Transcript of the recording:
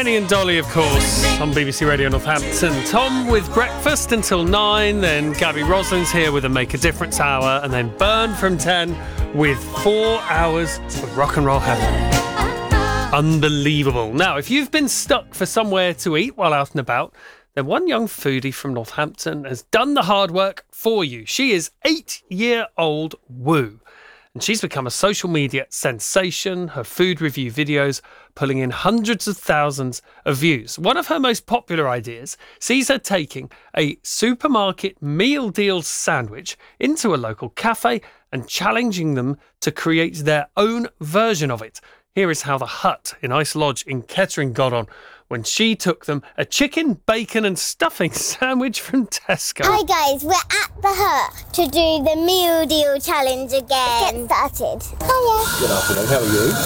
Penny and Dolly, of course, on BBC Radio Northampton. Tom with breakfast until 9, then Gabby Roslin's here with a Make a Difference hour, and then Burn from 10 with 4 hours of rock and roll heaven. Unbelievable. Now, if you've been stuck for somewhere to eat while out and about, then one young foodie from Northampton has done the hard work for you. She is 8-year-old Woo, and she's become a social media sensation. Her food review videos pulling in hundreds of thousands of views. One of her most popular ideas sees her taking a supermarket meal deal sandwich into a local cafe and challenging them to create their own version of it. Here is how the Hut in Ice Lodge in Kettering got on when she took them a chicken, bacon and stuffing sandwich from Tesco. Hi guys, we're at the Hut to do the meal deal challenge again. Get started. Hiya. Good afternoon, how are you?